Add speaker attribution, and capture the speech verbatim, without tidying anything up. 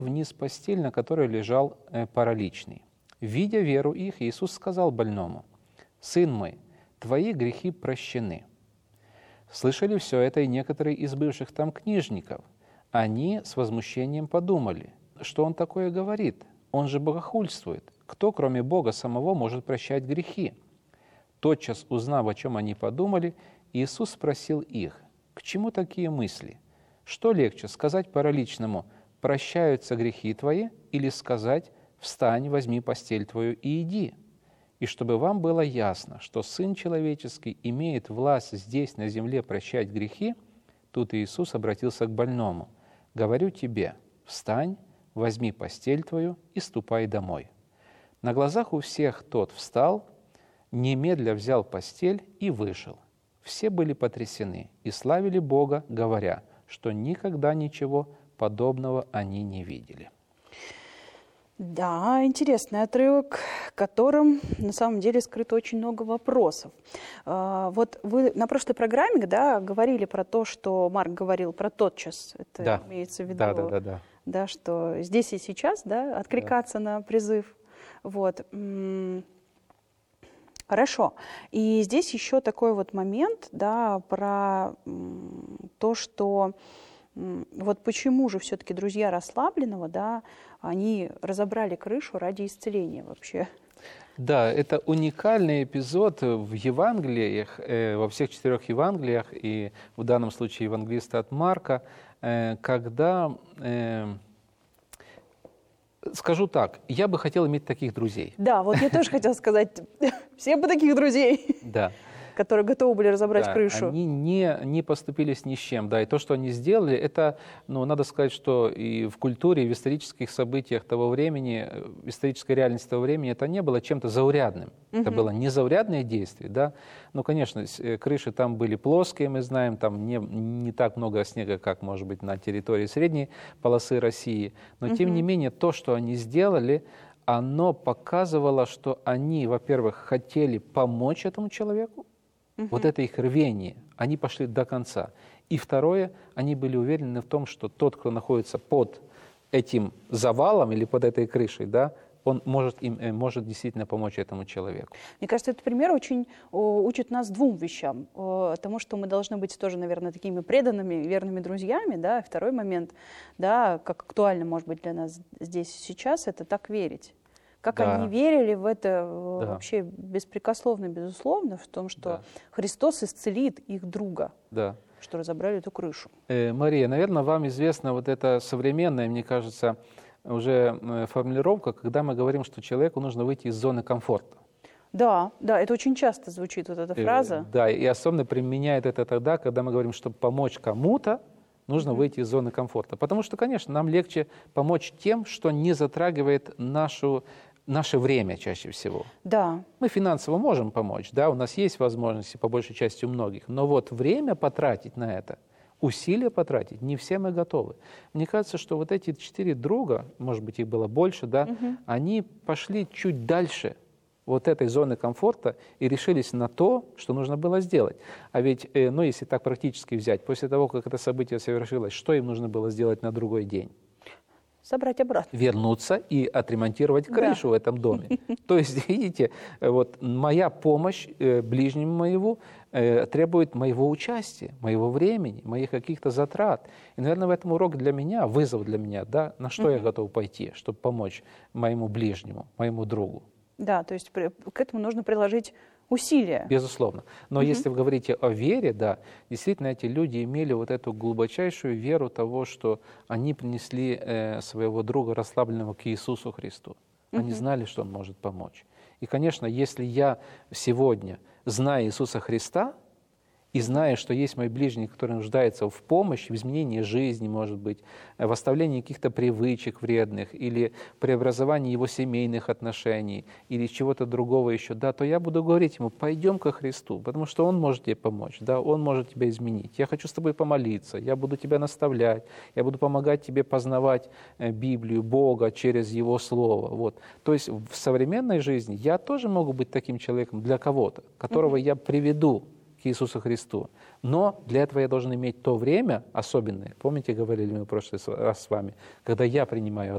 Speaker 1: вниз постель, на которой лежал параличный. Видя веру их, Иисус сказал больному: «Сын мой, твои грехи прощены». Слышали все это и некоторые из бывших там книжников. Они с возмущением подумали: что он такое говорит? Он же богохульствует. Кто, кроме Бога самого, может прощать грехи? Тотчас, узнав, о чем они подумали, Иисус спросил их: к чему такие мысли? Что легче, сказать параличному: «Прощаются грехи твои», или сказать: «Встань, возьми постель твою и иди»? И чтобы вам было ясно, что Сын Человеческий имеет власть здесь, на земле, прощать грехи, тут Иисус обратился к больному: «Говорю тебе, встань, возьми постель твою и ступай домой». На глазах у всех тот встал, немедля взял постель и вышел. Все были потрясены и славили Бога, говоря, что никогда ничего подобного они не видели.
Speaker 2: Да, интересный отрывок, в котором на самом деле скрыто очень много вопросов. Вот вы на прошлой программе, да, говорили про то, что Марк говорил про тотчас, это
Speaker 1: да.
Speaker 2: имеется в виду,
Speaker 1: да, да, да, да.
Speaker 2: Да, что здесь и сейчас, да, откликаться да. на призыв. Вот. Хорошо. И здесь еще такой вот момент, да, про то, что вот почему же все-таки друзья расслабленного, да, они разобрали крышу ради исцеления вообще.
Speaker 1: Да, это уникальный эпизод в Евангелиях, э, во всех четырех Евангелиях, и в данном случае евангелиста от Марка, э, когда, э, скажу так, я бы хотел иметь таких друзей.
Speaker 2: Да, вот я тоже хотела сказать, все бы таких друзей.
Speaker 1: Да.
Speaker 2: Которые готовы были разобрать
Speaker 1: да,
Speaker 2: крышу.
Speaker 1: Они не, не поступились ни с чем. Да, и то, что они сделали, это, ну, надо сказать, что и в культуре, и в исторических событиях того времени, в исторической реальности того времени, это не было чем-то заурядным. Uh-huh. Это было незаурядное действие. Да? Ну, конечно, крыши там были плоские, мы знаем, там не, не так много снега, как, может быть, на территории средней полосы России. Но, uh-huh. тем не менее, то, что они сделали, оно показывало, что они, во-первых, хотели помочь этому человеку. Uh-huh. Вот это их рвение, они пошли до конца. И второе, они были уверены в том, что тот, кто находится под этим завалом или под этой крышей, да, он может, им, может действительно помочь этому человеку.
Speaker 2: Мне кажется, этот пример очень учит нас двум вещам. Тому, что мы должны быть тоже, наверное, такими преданными, верными друзьями. Да? И второй момент, да, как актуально может быть для нас здесь и сейчас, это так верить. Как да. они верили в это да. вообще беспрекословно, безусловно, в том, что да. Христос исцелит их друга,
Speaker 1: да.
Speaker 2: что разобрали эту крышу.
Speaker 1: Э, Мария, наверное, вам известна вот эта современная, мне кажется, уже формулировка, когда мы говорим, что человеку нужно выйти из зоны комфорта.
Speaker 2: Да, да, это очень часто звучит, вот эта фраза.
Speaker 1: Э, да, и особенно применяет это тогда, когда мы говорим, чтобы помочь кому-то, нужно mm-hmm. выйти из зоны комфорта. Потому что, конечно, нам легче помочь тем, что не затрагивает нашу наше время чаще всего.
Speaker 2: Да.
Speaker 1: Мы финансово можем помочь, да, у нас есть возможности, по большей части у многих, но вот время потратить на это, усилия потратить, не все мы готовы. Мне кажется, что вот эти четыре друга, может быть, их было больше, да, угу. они пошли чуть дальше вот этой зоны комфорта и решились на то, что нужно было сделать. А ведь, ну, если так практически взять, после того, как это событие совершилось, что им нужно было сделать на другой день?
Speaker 2: Собрать обратно.
Speaker 1: Вернуться и отремонтировать крышу да. в этом доме. То есть, видите, вот моя помощь э, ближнему моему э, требует моего участия, моего времени, моих каких-то затрат. И, наверное, в этом урок для меня, вызов для меня, да, на что uh-huh. я готов пойти, чтобы помочь моему ближнему, моему другу.
Speaker 2: Да, то есть к этому нужно приложить усилия.
Speaker 1: Безусловно. Но uh-huh. если вы говорите о вере, да, действительно эти люди имели вот эту глубочайшую веру того, что они принесли э, своего друга расслабленного к Иисусу Христу. Uh-huh. Они знали, что Он может помочь. И, конечно, если я сегодня, зная Иисуса Христа, и зная, что есть мой ближний, который нуждается в помощи, в изменении жизни, может быть, в оставлении каких-то привычек вредных или преобразовании его семейных отношений или чего-то другого еще, да, то я буду говорить ему: пойдем ко Христу, потому что Он может тебе помочь, да, Он может тебя изменить. Я хочу с тобой помолиться, я буду тебя наставлять, я буду помогать тебе познавать Библию, Бога через Его Слово. Вот. То есть в современной жизни я тоже могу быть таким человеком для кого-то, которого mm-hmm. я приведу к Иисусу Христу. Но для этого я должен иметь то время особенное. Помните, говорили мы в прошлый раз с вами, когда я принимаю